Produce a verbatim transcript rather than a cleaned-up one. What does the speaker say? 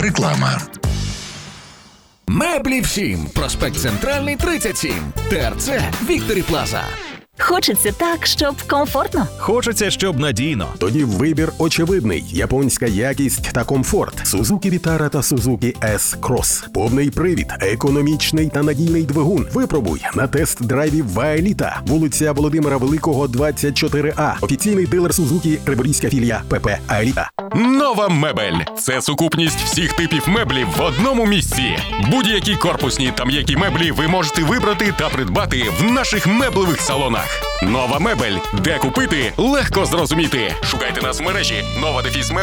Реклама. Меблі всім. Проспект Центральний, тридцять сім. ТРЦ Вікторі Плаза. Хочеться так, щоб комфортно. Хочеться, щоб надійно. Тоді вибір очевидний. Японська якість та комфорт. Suzuki Vitara та Suzuki S-Cross. Повний привід, економічний та надійний двигун. Випробуй на тест-драйві Ваеліта. Вулиця Володимира Великого, двадцять чотири А. Офіційний дилер Suzuki, Криворізька філія ПП Аеліта. Нова мебель – це сукупність всіх типів меблів в одному місці. Будь-які корпусні та м'які меблі ви можете вибрати та придбати в наших меблевих салонах. Нова мебель. Де купити? Легко зрозуміти. Шукайте нас в мережі Нова Дефіс